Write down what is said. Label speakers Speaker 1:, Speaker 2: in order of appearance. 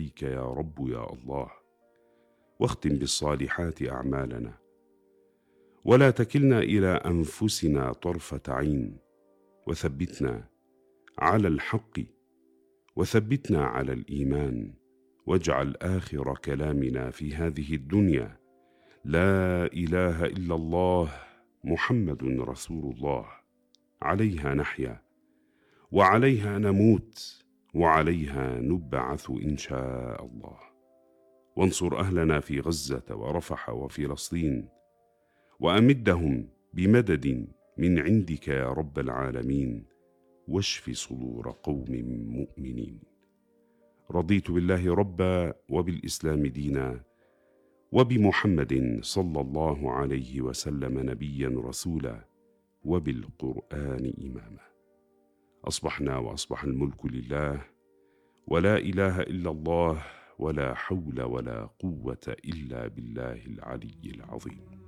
Speaker 1: إليك يا رب يا الله، واختم بالصالحات أعمالنا، ولا تكلنا إلى أنفسنا طرفة عين، وثبتنا على الحق، وثبتنا على الإيمان، واجعل آخر كلامنا في هذه الدنيا لا إله إلا الله محمد رسول الله. عليها نحيا، وعليها نموت، وعليها نبعث إن شاء الله. وانصر أهلنا في غزة ورفح وفلسطين، وأمدهم بمدد من عندك يا رب العالمين، واشف صدور قوم مؤمنين. رضيت بالله ربا، وبالإسلام دينا، وبمحمد صلى الله عليه وسلم نبيا رسولا، وبالقرآن إماما. أصبحنا وأصبح الملك لله، ولا إله إلا الله، ولا حول ولا قوة إلا بالله العلي العظيم.